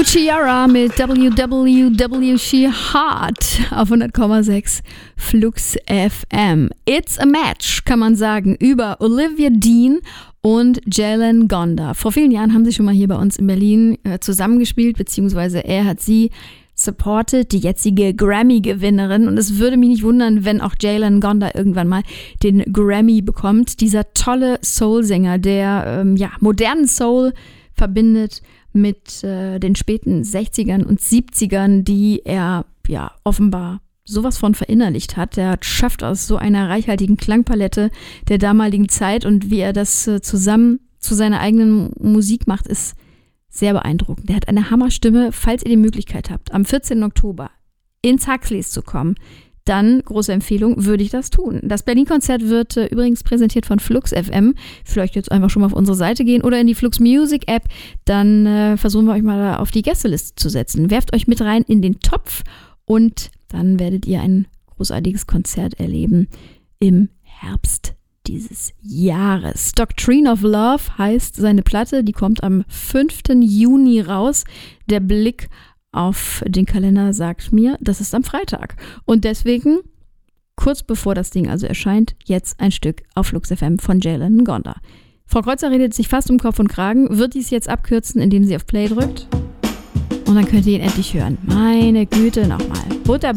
Ciara mit WWWC Hard auf 100,6 Flux FM. It's a Match, kann man sagen, über Olivia Dean und Jalen Gonda. Vor vielen Jahren haben sie schon mal hier bei uns in Berlin zusammengespielt, beziehungsweise er hat sie supported, die jetzige Grammy-Gewinnerin. Und es würde mich nicht wundern, wenn auch Jalen Gonda irgendwann mal den Grammy bekommt. Dieser tolle Soul-Sänger, der modernen Soul verbindet mit den späten 60ern und 70ern, die er offenbar sowas von verinnerlicht hat. Er schafft aus so einer reichhaltigen Klangpalette der damaligen Zeit und wie er das zusammen zu seiner eigenen Musik macht, ist sehr beeindruckend. Der hat eine Hammerstimme. Falls ihr die Möglichkeit habt, am 14. Oktober ins Huxleys zu kommen, dann, große Empfehlung, würde ich das tun. Das Berlin-Konzert wird übrigens präsentiert von Flux FM. Vielleicht jetzt einfach schon mal auf unsere Seite gehen oder in die Flux Music App. Dann versuchen wir euch mal auf die Gästeliste zu setzen. Werft euch mit rein in den Topf und dann werdet ihr ein großartiges Konzert erleben im Herbst dieses Jahres. Doctrine of Love heißt seine Platte. Die kommt am 5. Juni raus. Der Blick auf den Kalender sagt mir, das ist am Freitag. Und deswegen, kurz bevor das Ding also erscheint, jetzt ein Stück auf Flux FM von Jalen Gonda. Frau Kreuzer redet sich fast um Kopf und Kragen, wird dies jetzt abkürzen, indem sie auf Play drückt. Und dann könnt ihr ihn endlich hören. Meine Güte, nochmal. Butterbeer.